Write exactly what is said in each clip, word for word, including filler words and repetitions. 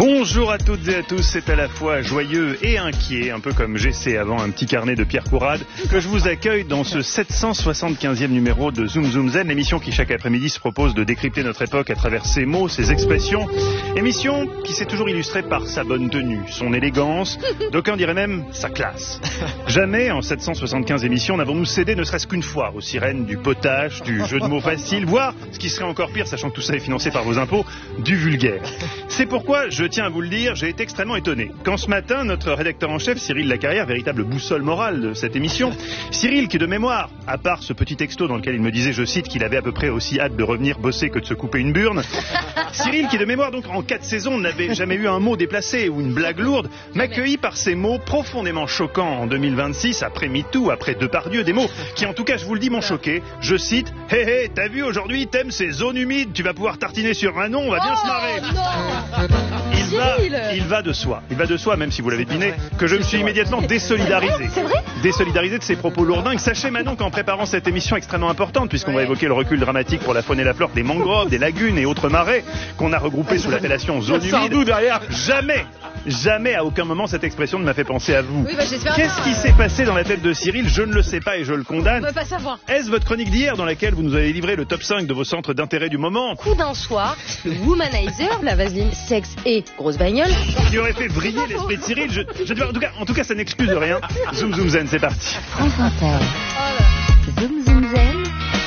Bonjour à toutes et à tous, c'est à la fois joyeux et inquiet, un peu comme j'essaie avant un petit carnet de Pierre Courade, que je vous accueille dans ce sept cent soixante-quinzième numéro de Zoom Zoom Zen, l'émission qui chaque après-midi se propose de décrypter notre époque à travers ses mots, ses expressions. Émission qui s'est toujours illustrée par sa bonne tenue, son élégance, d'aucuns diraient même sa classe. Jamais en sept cent soixante-quinze émissions n'avons-nous cédé ne serait-ce qu'une fois aux sirènes du potage, du jeu de mots facile, voire, ce qui serait encore pire, sachant que tout ça est financé par vos impôts, du vulgaire. C'est pourquoi, je tiens à vous le dire, j'ai été extrêmement étonné. Quand ce matin, notre rédacteur en chef, Cyril Lacarrière, véritable boussole morale de cette émission, Cyril qui de mémoire, à part ce petit texto dans lequel il me disait, je cite, qu'il avait à peu près aussi hâte de revenir bosser que de se couper une burne, Cyril qui de mémoire, donc en quatre saisons, n'avait jamais eu un mot déplacé ou une blague lourde, m'accueillit par ces mots profondément choquants en deux mille vingt-six, après MeToo, après Depardieu, des mots qui en tout cas, je vous le dis, m'ont choqué. Je cite, hé hey, hé, hey, t'as vu aujourd'hui, t'aimes ces zones humides, tu vas pouvoir tartiner sur un nom, on va bien oh, se marrer. Non. Il va, il va de soi, il va de soi, même si vous l'avez deviné, que je me suis immédiatement désolidarisé. C'est vrai ? Désolidarisé de ces propos lourdingues. Sachez Manon qu'en préparant cette émission extrêmement importante, puisqu'on va évoquer le recul dramatique pour la faune et la flore des mangroves, des lagunes et autres marais, qu'on a regroupés sous l'appellation zone humide, jamais, jamais à aucun moment cette expression ne m'a fait penser à vous. Oui, bah, Qu'est-ce qui s'est passé dans la tête de Cyril ? Je ne le sais pas et je le condamne. On ne peut pas savoir. Est-ce votre chronique d'hier dans laquelle vous nous avez livré le top cinq de vos centres d'intérêt du moment ? Coup d'un soir, le Womanizer, la vaseline sexe et grosse bagnole, qui aurait fait vriller l'esprit de Cyril. Je, je, en, tout cas, en tout cas, ça n'excuse rien. Zoom Zoom Zen, c'est parti. France Inter. Zoom Zoom Zen.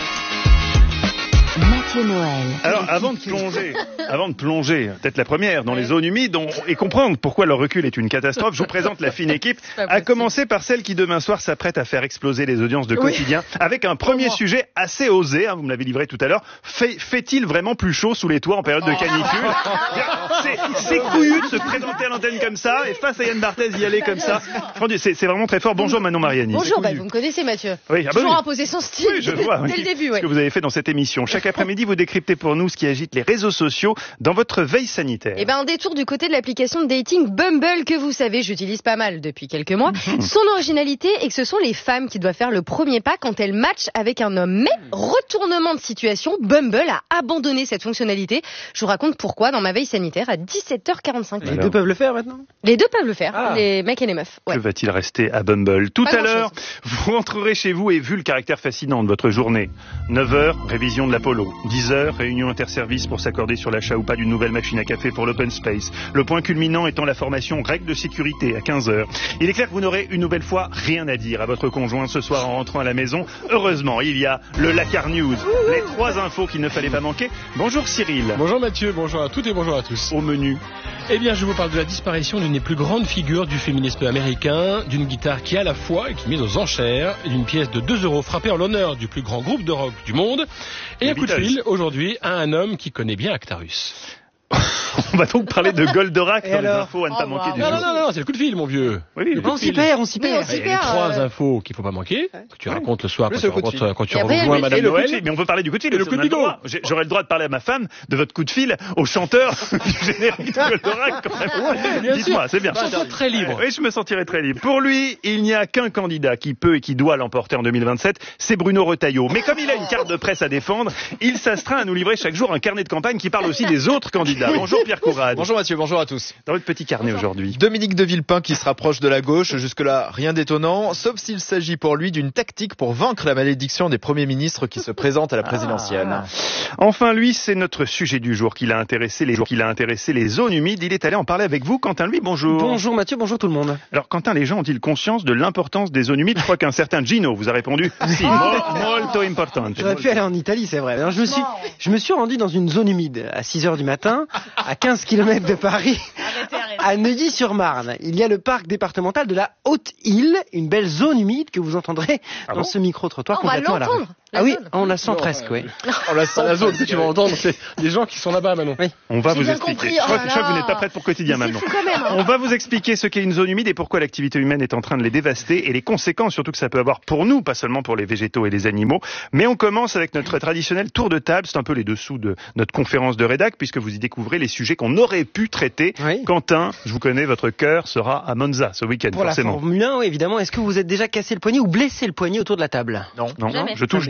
Mathieu Noël. Alors, avant de plonger, avant de plonger, peut-être la première, dans les zones humides on, et comprendre pourquoi leur recul est une catastrophe, je vous présente la fine équipe, à commencer par celle qui demain soir s'apprête à faire exploser les audiences de oui. Quotidien, avec un premier sujet assez osé, hein, vous me l'avez livré tout à l'heure. Fait, fait-il vraiment plus chaud sous les toits en période de canicule ? C'est, c'est couillu de se présenter à l'antenne comme ça, et face à Yann Barthès y aller comme ça. C'est, c'est vraiment très fort. Bonjour Manon Mariani. Bonjour, bah, vous me connaissez Mathieu. Oui, ah bah Toujours oui. imposer son style. Oui, je vois. Dès oui. le début, oui. Ce que vous avez fait dans cette émission. Chaque après-midi, vous décryptez pour nous ce qui agite les réseaux sociaux dans votre veille sanitaire. Eh ben, un détour du côté de l'application de dating Bumble que vous savez, j'utilise pas mal depuis quelques mois. Son originalité est que ce sont les femmes qui doivent faire le premier pas quand elles matchent avec un homme. Mais, retournement de situation, Bumble a abandonné cette fonctionnalité. Je vous raconte pourquoi dans ma veille sanitaire à dix-sept heures quarante-cinq. Les deux peuvent le faire maintenant ? Les deux peuvent le faire, ah. les mecs et les meufs. Ouais. Que va-t-il rester à Bumble ? Tout pas à l'heure, vous rentrerez chez vous et vu le caractère fascinant de votre journée, neuf heures, révision de l'Apollo, dix heures, réunion interservice pour s'accorder sur l'achat ou pas d'une nouvelle machine à café pour l'open space. Le point culminant étant la formation règles de sécurité à quinze heures. Il est clair que vous n'aurez une nouvelle fois rien à dire à votre conjoint ce soir en rentrant à la maison. Heureusement, il y a le Lacar News, les trois infos qu'il ne fallait pas manquer. Bonjour Cyril. Bonjour Mathieu, bonjour à toutes et bonjour à tous. Au menu. Eh bien, je vous parle de la disparition d'une des plus grandes figures du féminisme américain, d'une guitare qui à la fois est mise aux enchères, d'une pièce de deux euros frappée en l'honneur du plus grand groupe de rock du monde, et les un Beatles. Coup de fil aujourd'hui à un homme qui connaît bien Actarus. On va donc parler de Goldorak et dans alors les infos à ne oh pas wow. manquer du non, jour. Non, non, non, c'est le coup de fil, mon vieux. Oui, le on s'y perd, on s'y perd. Il y a les trois infos qu'il ne faut pas manquer, que tu racontes le soir le quand tu rencontres, quand tu après, rejoins Madame Noël. Mais on peut parler du coup de fil. Et le coup de bidon. J'aurais le droit de parler à ma femme de votre coup de fil au chanteur du générique de Goldorak quand même. Ouais, bien Dites-moi, sûr. c'est bien. Je me sens très libre. Oui, je me sentirais très libre. Pour lui, il n'y a qu'un candidat qui peut et qui doit l'emporter en deux mille vingt-sept, c'est Bruno Retailleau. Mais comme il a une carte de presse à défendre, il s'astreint à nous livrer chaque jour un carnet de campagne qui parle aussi des autres candidats. Bonjour Pierre Courade. Bonjour Mathieu, bonjour à tous. Dans votre petit carnet aujourd'hui. Dominique de Villepin qui se rapproche de la gauche, jusque-là rien d'étonnant, sauf s'il s'agit pour lui d'une tactique pour vaincre la malédiction des premiers ministres qui se présentent à la présidentielle. Ah. Enfin lui, c'est notre sujet du jour qui l'a intéressé, les jours qui l'a intéressé, les zones humides. Il est allé en parler avec vous. Quentin, lui, bonjour. Bonjour Mathieu, bonjour tout le monde. Alors Quentin, les gens ont-ils conscience de l'importance des zones humides ? Je crois qu'un certain Gino vous a répondu si, mo- molto importante. J'aurais pu aller en Italie, c'est vrai. Alors, je me suis, je me suis rendu dans une zone humide à six heures du matin, à quinze kilomètres de Paris. Arrêtez, arrêtez. À Neuilly-sur-Marne, il y a le parc départemental de la Haute-Île, une belle zone humide que vous entendrez ah dans bon ce micro-trottoir on va complètement à la rue. l'entendre. Ah oui, zone. on la sent presque, oui. On la sent, la zone que tu vas entendre, c'est des gens qui sont là-bas, Manon. Oui. On va J'ai vous bien expliquer. compris, Je crois, oh je crois que vous là n'êtes pas prête pour quotidien Mais maintenant. c'est fou quand même, hein. On va vous expliquer ce qu'est une zone humide et pourquoi l'activité humaine est en train de les dévaster et les conséquences surtout que ça peut avoir pour nous, pas seulement pour les végétaux et les animaux. Mais on commence avec notre traditionnel tour de table. C'est un peu les dessous de notre conférence de rédac puisque vous y découvrez les sujets qu'on aurait pu traiter. Oui. Quentin, je vous connais, votre cœur sera à Monza ce week-end, Pour forcément. la Formule un, oui, évidemment. Est-ce que vous êtes déjà cassé le poignet ou blessé le poignet autour de la table ? Non. Non, Jamais. je touche Jamais. du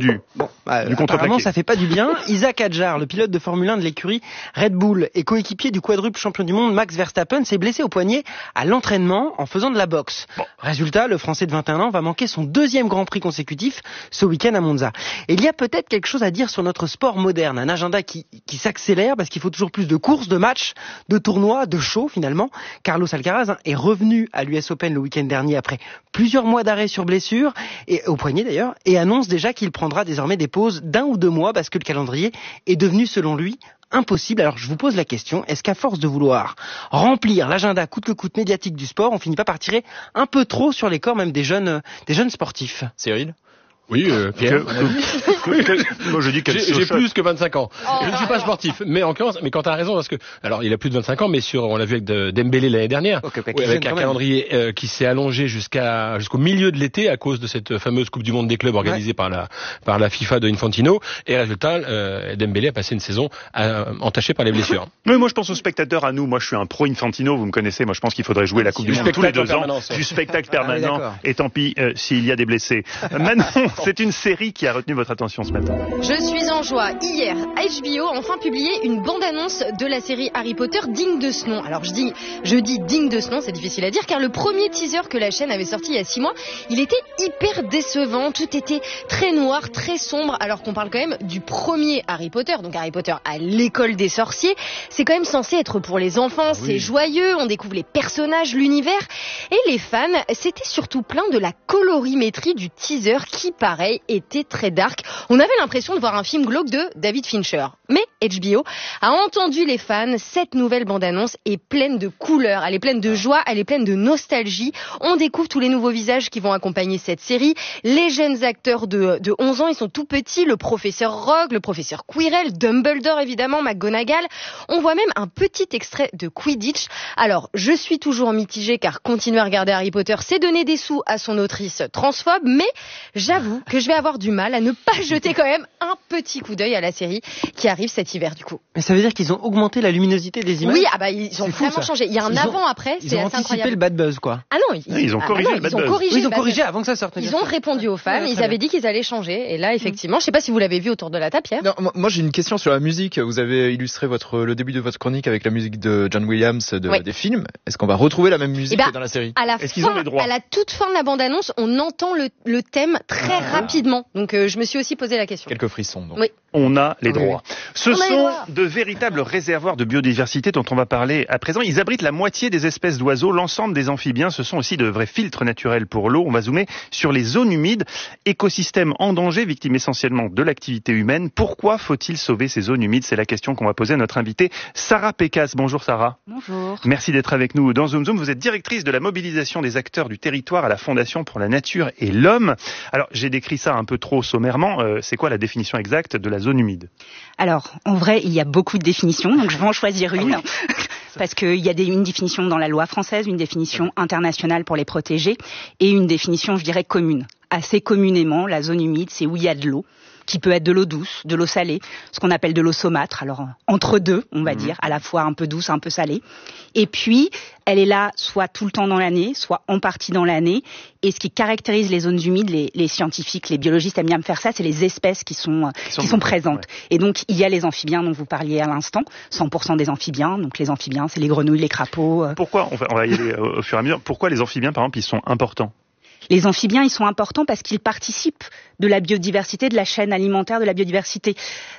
du, Bon, bah, du apparemment, contreplaqué. ça fait pas du bien. Isaac Hadjar, le pilote de Formule un de l'écurie Red Bull et coéquipier du quadruple champion du monde Max Verstappen, s'est blessé au poignet à l'entraînement en faisant de la boxe. Bon. Résultat, le Français de vingt et un ans va manquer son deuxième Grand Prix consécutif ce week-end à Monza. Et il y a peut-être quelque chose à dire sur notre sport moderne, un agenda qui, qui s'accélère parce qu'il faut toujours plus de courses, de matchs, de tournois, de shows finalement. Carlos Alcaraz hein, est revenu à l'U S Open le week-end dernier après plusieurs mois d'arrêt sur blessure, et au poignet d'ailleurs, et annonce déjà qu'il prendra désormais des pauses d'un ou deux mois parce que le calendrier est devenu selon lui impossible. Alors je vous pose la question, est-ce qu'à force de vouloir remplir l'agenda coûte que coûte médiatique du sport, on finit pas par tirer un peu trop sur les corps même des jeunes, des jeunes sportifs? Cyril? Oui, euh, Pierre. Que- que- Moi, je dis qu'elle J'ai j'ai se choque. plus que vingt-cinq ans. Oh, je ne suis pas sportif, mais en l'occurrence, mais quand tu as raison, parce que alors il a plus de vingt-cinq ans, mais sur, on l'a vu avec de, Dembélé l'année dernière, Ok, ok, ouais, qui avec gêne un quand même. calendrier euh, qui s'est allongé jusqu'à jusqu'au milieu de l'été à cause de cette fameuse Coupe du Monde des clubs organisée par la par la FIFA de Infantino. Et résultat, euh, Dembélé a passé une saison euh, entachée par les blessures. Mais moi, je pense aux spectateurs, à nous. Moi, je suis un pro Infantino, vous me connaissez. Moi, je pense qu'il faudrait jouer la Coupe du Du Monde tous les spectacle en deux ans. permanence, ouais. Du spectacle Ah oui, permanent. d'accord. Et tant pis euh, s'il y a des blessés. Euh, Manon, c'est une série qui a retenu votre attention ce matin. Je suis en joie. Hier, H B O a enfin publié une bande-annonce de la série Harry Potter digne de ce nom. Alors je dis, je dis digne de ce nom, c'est difficile à dire, car le premier teaser que la chaîne avait sorti il y a six mois, il était hyper décevant. Tout était très noir, très sombre, alors qu'on parle quand même du premier Harry Potter. Donc Harry Potter à l'école des sorciers, c'est quand même censé être pour les enfants, c'est joyeux, on découvre les personnages, l'univers. Et les fans, c'était surtout plein de la colorimétrie du teaser qui, pareil, était très dark. On avait l'impression de voir un film glauque de David Fincher. Mais H B O a entendu les fans. Cette nouvelle bande-annonce est pleine de couleurs, elle est pleine de joie, elle est pleine de nostalgie. On découvre tous les nouveaux visages qui vont accompagner cette série. Les jeunes acteurs de, de onze ans, ils sont tout petits. Le professeur Rogue, le professeur Quirrell, Dumbledore évidemment, McGonagall. On voit même un petit extrait de Quidditch. Alors, je suis toujours mitigée car continuer à regarder Harry Potter, c'est donner des sous à son autrice transphobe. Mais j'avoue que je vais avoir du mal à ne pas jeter quand même un petit coup d'œil à la série qui arrive cet hiver du coup. Mais ça veut dire qu'ils ont augmenté la luminosité des images? Oui, ah bah ils ont C'est fou, vraiment ça. changé. Il y a un Ils ont- avant-après, Ils c'est ont assez anticipé incroyable. le bad buzz, quoi. Ah non, ils, Oui, ils ont ah corrigé bah non, le bad ils ont buzz. corrigé. Oui, ils le ont bad corrigé buzz. avant que ça sorte. Ils ont répondu aux fans, Ouais, très ils bien. avaient dit qu'ils allaient changer. Et là, effectivement, je sais pas si vous l'avez vu autour de la table, Pierre. Non, moi- moi j'ai une question sur la musique. Vous avez illustré votre le début de votre chronique avec la musique de John Williams de, Oui. des films. Est-ce qu'on va retrouver la même musique Eh ben, que dans la série? À la Est-ce qu'ils ont fin, les droits à la toute fin de la bande-annonce, on entend le, le thème très rapidement. Donc, euh, je me suis aussi posé la question. Quelques frissons. Donc. Oui. On a les Oui, droits. Ce On a les sont droits. de véritables réservoirs de biodiversité dont on va parler à présent. Ils abritent la moitié des espèces d'oiseaux, l'ensemble des amphibiens. Ce sont aussi de vrais filtres naturels pour l'eau. On va zoomer sur les zones humides, écosystèmes en danger, victimes essentiellement de l'activité humaine. Pourquoi faut-il sauver ces zones humides? C'est la question qu'on va poser à notre invitée Sarah Pécasse. Bonjour Sarah. Bonjour. Merci d'être avec nous dans Zoom Zoom. Vous êtes directrice de la mobilisation des acteurs du territoire à la Fondation pour la Nature et l'Homme. Alors, j'ai décrit ça un peu trop sommairement. Euh, c'est quoi la définition exacte de la zone humide? Alors, en vrai, il y a beaucoup de définitions, donc je vais en choisir une, parce qu'il y a des, une définition dans la loi française, une définition internationale pour les protéger, et une définition, je dirais, commune. Assez communément, la zone humide, c'est où il y a de l'eau, qui peut être de l'eau douce, de l'eau salée, ce qu'on appelle de l'eau saumâtre, alors entre deux, on va mmh. dire, à la fois un peu douce, un peu salée. Et puis, elle est là soit tout le temps dans l'année, soit en partie dans l'année. Et ce qui caractérise les zones humides, les, les scientifiques, les biologistes aiment bien me faire ça, c'est les espèces qui sont, qui sont, qui sont présentes. Ouais. Et donc, il y a les amphibiens dont vous parliez à l'instant, cent pour cent des amphibiens. Donc, les amphibiens, c'est les grenouilles, les crapauds. Pourquoi, on va, on va y aller au, au fur et à mesure, pourquoi les amphibiens, par exemple, ils sont importants? Les amphibiens, ils sont importants parce qu'ils participent de la biodiversité, de la chaîne alimentaire de la biodiversité.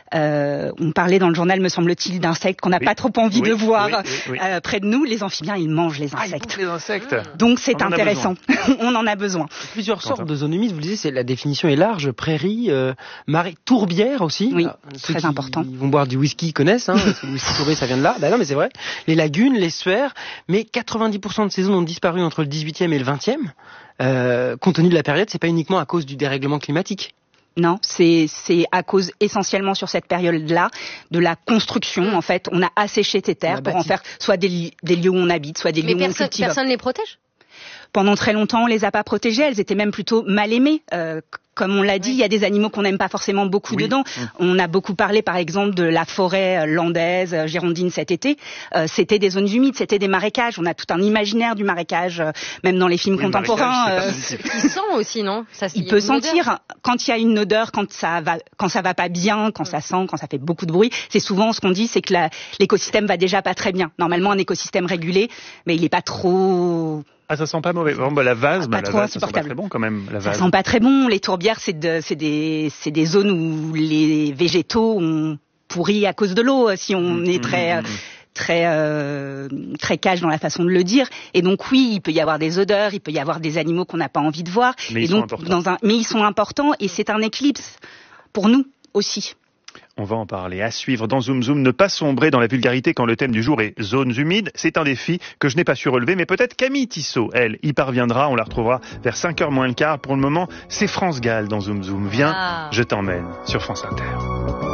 Euh, on parlait dans le journal, me semble-t-il, d'insectes qu'on n'a oui. pas trop envie oui, de voir oui, oui, euh, près de nous. Les amphibiens, ils mangent les insectes. Ah, ils bouffent les insectes. Donc c'est on intéressant. On en a besoin. Plusieurs sortes de zones humides. Vous le disiez, c'est la définition est large. Prairies, euh, marais, tourbières aussi. Oui, alors, très ceux important. Ils vont boire du whisky, ils connaissent. Hein, le whisky tourbé, ça vient de là. Ben non, mais c'est vrai. Les lagunes, les l'estuaire. Mais quatre-vingt-dix pour cent de ces zones ont disparu entre le dix-huitième et le vingtième. Euh, compte tenu de la période, c'est pas uniquement à cause du dérèglement climatique. Non, c'est c'est à cause essentiellement sur cette période-là de la construction. En fait, on a asséché ces terres pour en faire soit des, des lieux où on habite, soit des Mais lieux personne, où on cultive. Personne ne les protège ? Pendant très longtemps, on les a pas protégées. Elles étaient même plutôt mal aimées. Euh, Comme on l'a dit, il y a des animaux qu'on n'aime pas forcément beaucoup Oui. dedans. Mmh. On a beaucoup parlé, par exemple, de la forêt landaise, girondine cet été. Euh, c'était des zones humides, c'était des marécages. On a tout un imaginaire du marécage, euh, même dans les films Oui, contemporains. le Euh, marécage, c'est pas positif. Il sent aussi, non? Ça, il peut sentir quand il y a une odeur, quand ça va, quand ça va pas bien, quand ça sent, quand ça fait beaucoup de bruit. C'est souvent ce qu'on dit, c'est que la, l'écosystème va déjà pas très bien. Normalement, un écosystème régulé, mais il est pas trop. Ah, ça sent pas mauvais. Bon, bah, la vase, Ah, bah, pas la trop vase, ça sent pas insupportable. très bon quand même, la Ça vase. sent pas très bon. Les tourbières, c'est de, c'est des, c'est des zones où les végétaux ont pourri à cause de l'eau. Si on Mmh, est très, mmh, mmh. très, euh, très cash dans la façon de le dire. Et donc oui, il peut y avoir des odeurs, il peut y avoir des animaux qu'on n'a pas envie de voir. Mais et ils sont donc, importants. dans un, mais ils sont importants et c'est un éclipse pour nous aussi. On va en parler. À suivre dans Zoom Zoom. Ne pas sombrer dans la vulgarité quand le thème du jour est zones humides. C'est un défi que je n'ai pas su relever, mais peut-être Camille Tissot, elle, y parviendra. On la retrouvera vers cinq heures moins le quart. Pour le moment, c'est France Gall dans Zoom Zoom. Viens, Ah. je t'emmène sur France Inter.